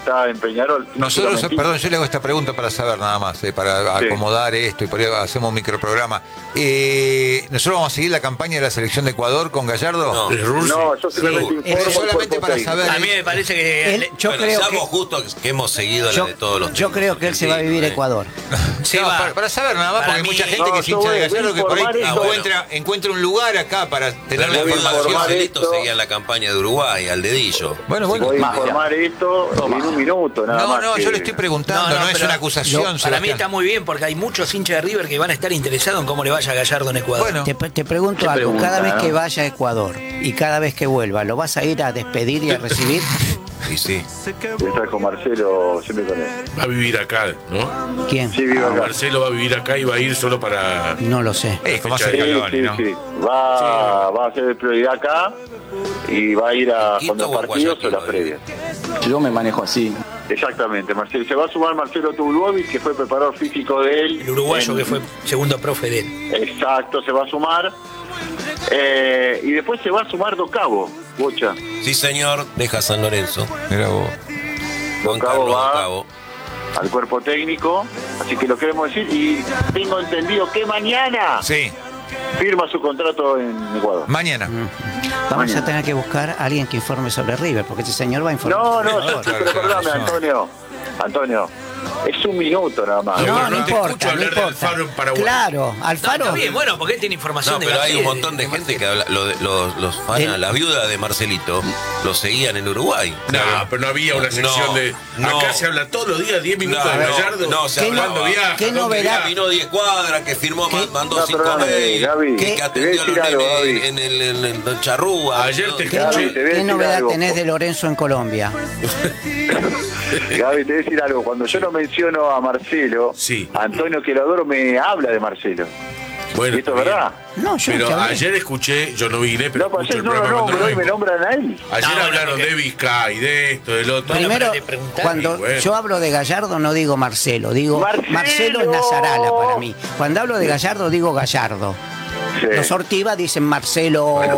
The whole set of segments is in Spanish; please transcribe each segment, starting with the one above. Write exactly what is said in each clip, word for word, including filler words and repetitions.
está en Peñarol. Nosotros, perdón, yo le hago esta pregunta para saber nada más, eh, para sí. acomodar esto y por ahí hacemos un microprograma. Eh, ¿Nosotros vamos a seguir la campaña de la selección de Ecuador con Gallardo? No, no yo simplemente sí. informo solamente para saber. A mí me parece que... Él, yo bueno, creo seamos que, justos que hemos seguido yo, la de todos los Yo creo que él se va a vivir a Ecuador. Sí, no, para, para saber nada más, porque hay mucha gente no, que se hincha de Gallardo que por ahí encuentra, bueno. encuentra un lugar acá para tener la información. Marcelito seguía la campaña de Uruguay, al dedillo. Bueno, bueno. Voy a informar esto Toma. en un minuto, nada no, más. No, no, que... yo le estoy preguntando, no, no, no es una acusación. Yo, para mí está muy bien, porque hay muchos hinchas de River que van a estar interesados en cómo le vaya a Gallardo en Ecuador. Bueno, te, te pregunto algo, pregunta, cada vez que vaya a Ecuador y cada vez que vuelva, ¿lo vas a ir a despedir y a recibir? Sí, sí. Está con Marcelo, siempre con él. Va a vivir acá, ¿no? ¿Quién? Sí, vive acá. Marcelo va a vivir acá y va a ir solo para... No lo sé. Eh, como hace sí, Caloni, sí, ¿no? sí. Va, sí. va a ser prioridad acá y va a ir a con los partidos o las previas. Yo me manejo así. Exactamente, Marcelo. Se va a sumar Marcelo Tulovic, que fue preparador físico de él. El uruguayo en... que fue segundo profe de él. Exacto, se va a sumar. Eh, y después se va a sumar Do Cabo, Bocha. Sí, señor, deja San Lorenzo. Mira vos. Do Cabo va al cuerpo técnico, así que lo queremos decir. Y tengo entendido que mañana sí. firma su contrato en Ecuador. Mañana. Mm. Vamos mañana. a tener que buscar a alguien que informe sobre River, porque ese señor va a informar. No, no, no, yo, claro, pero claro, perdóname, Antonio. Antonio. Es un minuto nada más. No, no, no, no importa, no importa. Alfaro en Paraguay. Claro, Alfaro. No, está bien, bueno, porque él tiene información no, de pero García, hay un montón de, de gente que habla, lo de, los, los fans, la viuda de Marcelito, lo seguían en Uruguay. No, claro. Pero no había una sección no, de. No, acá se habla todos los días, diez minutos no, de Gallardo. No, se habla no, viaja. ¿Qué novedad? Vino diez cuadras, que firmó, ¿Qué? mandó no, cinco mails, que atendió a los nenes en el, en el, el Charrúa. Ayer te ¿Qué, escuché. ¿Qué novedad algo. tenés de Lorenzo en Colombia? Gaby, te voy a decir algo. Cuando yo no menciono a Marcelo, sí. Antonio, que lo adoro, me habla de Marcelo. Bueno, ¿y esto es verdad? No, yo pero no ayer escuché, yo no vine, pero no, ayer no lo nombro y me nombran a él. Ayer no, hablaron no, de Vizcay, de esto, del otro. Primero, cuando bueno. yo hablo de Gallardo no digo Marcelo, digo Marcelo, Marcelo es Nazarala para mí. Cuando hablo de Gallardo digo Gallardo. Sí. Los Ortiva dicen Marcelo. Bueno,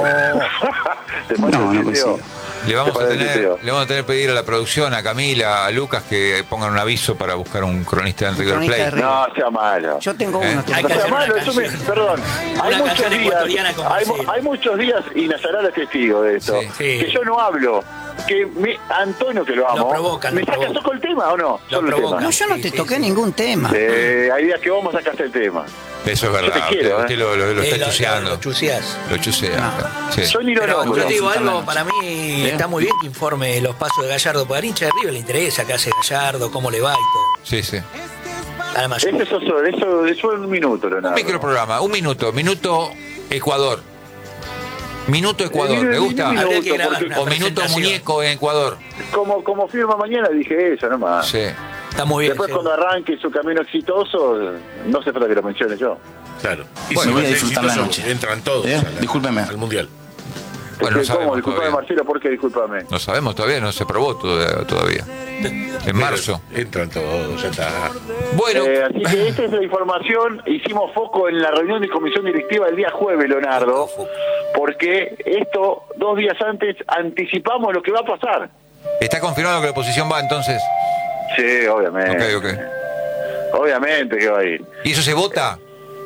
no, no consigo. Le vamos, a tener, le vamos a tener que pedir a la producción, a Camila, a Lucas, que pongan un aviso para buscar un cronista en River Plate. No, sea malo. Yo tengo ¿Eh? uno. Hay no sea malo, eso me, perdón. Hay muchos, días, hay, hay muchos días, y Nazarala es testigo de esto, sí, sí. que yo no hablo. Que me, Antonio, que lo amo, lo provocan, ¿me lo sacas provocan. con el tema o no? Lo Solo el tema. No, yo no te toqué sí, ningún tema. Eh, hay días que vos sacaste el tema. Eso es verdad, quiero, usted, ¿eh? usted lo, lo, lo está eh, chuseando. Lo chuseás. Lo chusea. No. Sí. Yo ni lo Pero nombro. yo te digo algo, para mí ¿Sí? está muy bien que informe los pasos de Gallardo, porque al hincha de River le interesa qué hace Gallardo, cómo le va y todo. Sí, sí. Además, eso, eso, eso, eso en un minuto, Leonardo. Un microprograma, un minuto, minuto Ecuador. Minuto Ecuador, ¿le gusta? Minuto, o minuto muñeco en Ecuador. Como, como firma mañana dije eso nomás. Sí. Está muy bien. Después sí. cuando arranque su camino exitoso, no se trata que lo mencione yo. Claro. Y bueno, si voy a disfrutar la exitoso, noche. Entran todos ¿Eh? a la, Discúlpeme. al Mundial. Bueno, no ¿Cómo? sabemos Disculpame, todavía. Marcelo, ¿por qué disculpame? No sabemos todavía, no se probó todavía. En marzo. Entran todos, ya está. Bueno. Eh, así que esta es la información. Hicimos foco en la reunión de comisión directiva el día jueves, Leonardo, porque esto, dos días antes, anticipamos lo que va a pasar. ¿Está confirmado que la oposición va entonces? Sí, obviamente. Ok, ok. Obviamente que va a ir. ¿Y eso se vota?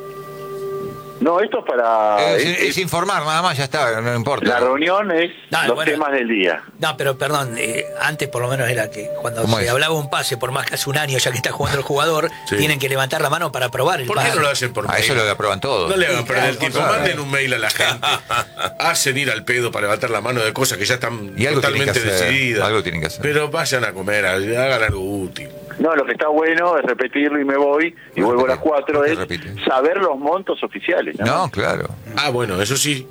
No, esto es para... Es, es, es informar, nada más, ya está, no importa. La reunión es No, los bueno. temas del día. No, pero perdón, eh, antes por lo menos era que cuando se es? hablaba un pase, por más que hace un año ya que está jugando el jugador, Sí. tienen que levantar la mano para aprobar el ¿Por pase. qué no lo hacen por A mail? eso lo aprueban todos. No le hagan perder el tiempo, claro. manden un mail a la gente. Hacen ir al pedo para levantar la mano de cosas que ya están Y algo totalmente tienen que hacer, decididas. algo tienen que hacer. Pero vayan a comer, hagan algo útil. No, lo que está bueno es repetirlo y me voy, y No, vuelvo a las repite, cuatro, ¿por qué es repite? saber los montos oficiales. ¿no? No, claro. Ah, bueno, eso sí.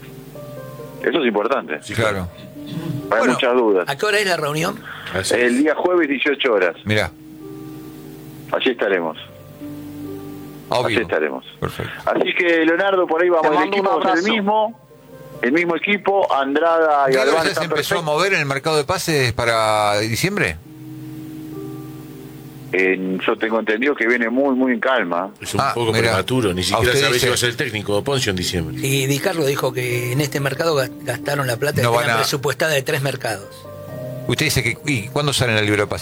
Eso es importante. sí Claro. Hay Bueno, muchas dudas. ¿A qué hora es la reunión? Así El es. día jueves, dieciocho horas. Mirá, Allí estaremos. Allí obvio. estaremos. Perfecto. Así que, Leonardo, por ahí vamos. Te El mando equipo un va a ser el abrazo. mismo. El mismo equipo, Andrada y ¿Galo Galván ya se están empezó a perfectos. mover en el mercado de pases para diciembre? Eh, yo tengo entendido que viene muy, muy en calma. Es un Ah, poco mirá. prematuro, ni A siquiera usted sabés dice- si va a ser el técnico o Poncio en diciembre. Y Di Carlo dijo que en este mercado gas- gastaron la plata No que van tenían a- presupuestada de tres mercados. Usted dice que... ¿Y cuándo sale en el libro de pases?